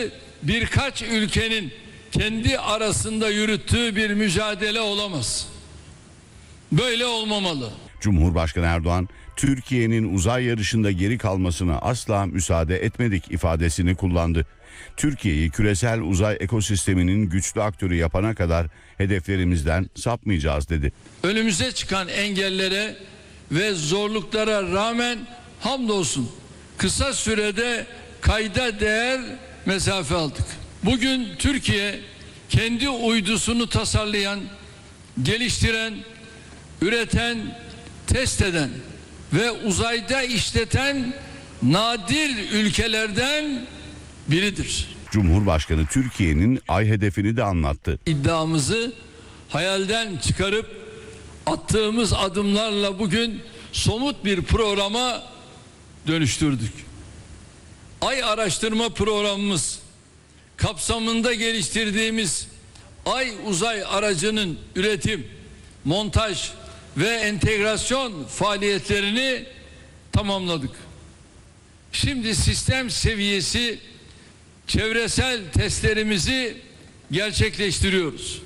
Burası birkaç ülkenin kendi arasında yürüttüğü bir mücadele olamaz. Böyle olmamalı. Cumhurbaşkanı Erdoğan, Türkiye'nin uzay yarışında geri kalmasına asla müsaade etmedik ifadesini kullandı. Türkiye'yi küresel uzay ekosisteminin güçlü aktörü yapana kadar hedeflerimizden sapmayacağız dedi. Önümüze çıkan engellere ve zorluklara rağmen hamdolsun kısa sürede kayda değer mesafe aldık. Bugün Türkiye kendi uydusunu tasarlayan, geliştiren, üreten, test eden ve uzayda işleten nadir ülkelerden biridir. Cumhurbaşkanı Türkiye'nin ay hedefini de anlattı. İddiamızı hayalden çıkarıp attığımız adımlarla bugün somut bir programa dönüştürdük. Ay araştırma programımız kapsamında geliştirdiğimiz Ay uzay aracının üretim, montaj ve entegrasyon faaliyetlerini tamamladık. Şimdi sistem seviyesi çevresel testlerimizi gerçekleştiriyoruz.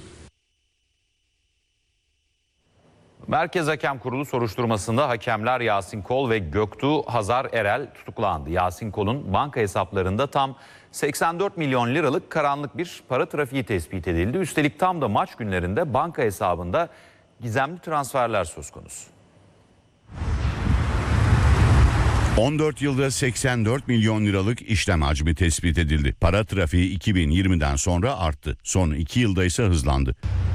Merkez Hakem Kurulu soruşturmasında hakemler Yasin Kol ve Göktuğ Hazar Erel tutuklandı. Yasin Kol'un banka hesaplarında tam 84 milyon liralık karanlık bir para trafiği tespit edildi. Üstelik tam da maç günlerinde banka hesabında gizemli transferler söz konusu. 14 yılda 84 milyon liralık işlem hacmi tespit edildi. Para trafiği 2020'den sonra arttı. Son 2 yılda ise hızlandı.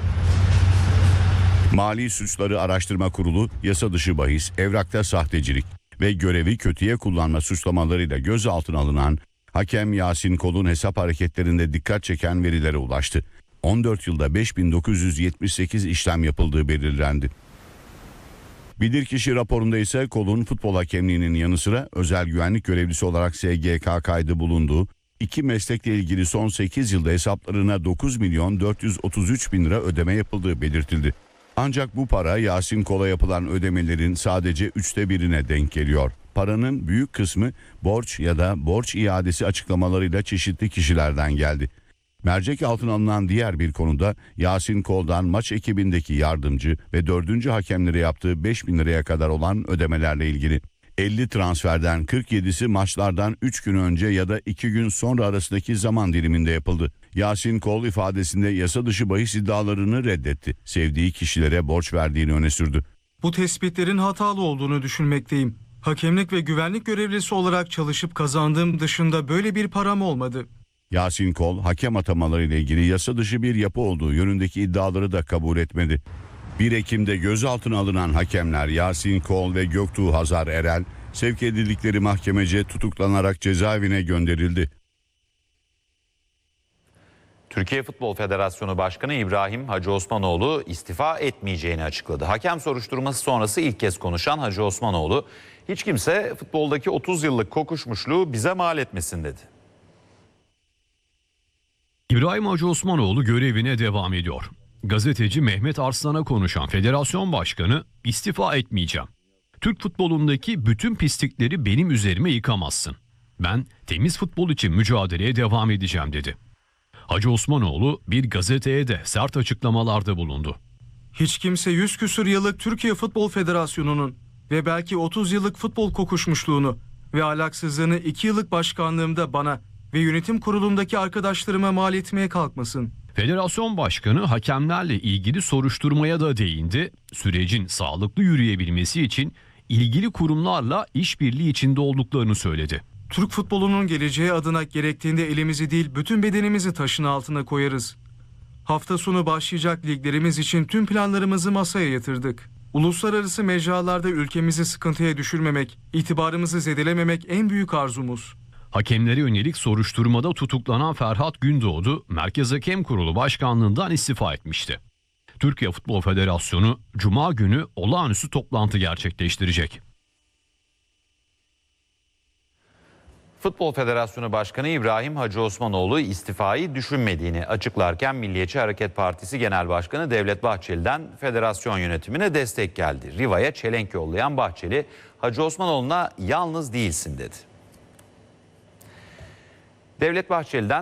Mali Suçları Araştırma Kurulu, yasa dışı bahis, evrakta sahtecilik ve görevi kötüye kullanma suçlamalarıyla gözaltına alınan hakem Yasin Kol'un hesap hareketlerinde dikkat çeken verilere ulaştı. 14 yılda 5978 işlem yapıldığı belirlendi. Bilirkişi raporunda ise Kol'un futbol hakemliğinin yanı sıra özel güvenlik görevlisi olarak SGK kaydı bulunduğu, 2 meslekle ilgili son 8 yılda hesaplarına 9 milyon 433 bin lira ödeme yapıldığı belirtildi. Ancak bu para Yasin Kol'a yapılan ödemelerin sadece 1/3'üne denk geliyor. Paranın büyük kısmı borç ya da borç iadesi açıklamalarıyla çeşitli kişilerden geldi. Mercek altına alınan diğer bir konuda Yasin Kol'dan maç ekibindeki yardımcı ve 4. hakemlere yaptığı 5 bin liraya kadar olan ödemelerle ilgili. 50 transferden 47'si maçlardan 3 gün önce ya da 2 gün sonra arasındaki zaman diliminde yapıldı. Yasin Kol ifadesinde yasa dışı bahis iddialarını reddetti. Sevdiği kişilere borç verdiğini öne sürdü. Bu tespitlerin hatalı olduğunu düşünmekteyim. Hakemlik ve güvenlik görevlisi olarak çalışıp kazandığım dışında böyle bir param olmadı. Yasin Kol, hakem atamalarıyla ilgili yasa dışı bir yapı olduğu yönündeki iddiaları da kabul etmedi. 1 Ekim'de gözaltına alınan hakemler Yasin Kol ve Göktuğ Hazar Erel, sevk edildikleri mahkemece tutuklanarak cezaevine gönderildi. Türkiye Futbol Federasyonu Başkanı İbrahim Hacı Osmanoğlu istifa etmeyeceğini açıkladı. Hakem soruşturması sonrası ilk kez konuşan Hacı Osmanoğlu, hiç kimse futboldaki 30 yıllık kokuşmuşluğu bize mal etmesin dedi. İbrahim Hacı Osmanoğlu görevine devam ediyor. Gazeteci Mehmet Arslan'a konuşan federasyon başkanı istifa etmeyeceğim. Türk futbolundaki bütün pislikleri benim üzerime yıkamazsın. Ben temiz futbol için mücadeleye devam edeceğim dedi. Hacı Osmanoğlu bir gazeteye de sert açıklamalarda bulundu. Hiç kimse 100 küsur yıllık Türkiye Futbol Federasyonu'nun ve belki 30 yıllık futbol kokuşmuşluğunu ve ahlaksızlığını 2 yıllık başkanlığımda bana ve yönetim kurulundaki arkadaşlarıma mal etmeye kalkmasın. Federasyon başkanı hakemlerle ilgili soruşturmaya da değindi. Sürecin sağlıklı yürüyebilmesi için ilgili kurumlarla işbirliği içinde olduklarını söyledi. Türk futbolunun geleceği adına gerektiğinde elimizi değil bütün bedenimizi taşın altına koyarız. Hafta sonu başlayacak liglerimiz için tüm planlarımızı masaya yatırdık. Uluslararası mecralarda ülkemizi sıkıntıya düşürmemek, itibarımızı zedelememek en büyük arzumuz. Hakemlere yönelik soruşturmada tutuklanan Ferhat Gündoğdu, Merkez Hakem Kurulu Başkanlığından istifa etmişti. Türkiye Futbol Federasyonu Cuma günü olağanüstü toplantı gerçekleştirecek. Futbol Federasyonu Başkanı İbrahim Hacı Osmanoğlu istifayı düşünmediğini açıklarken Milliyetçi Hareket Partisi Genel Başkanı Devlet Bahçeli'den federasyon yönetimine destek geldi. Riva'ya çelenk yollayan Bahçeli, Hacı Osmanoğlu'na yalnız değilsin dedi. Devlet Bahçeli'den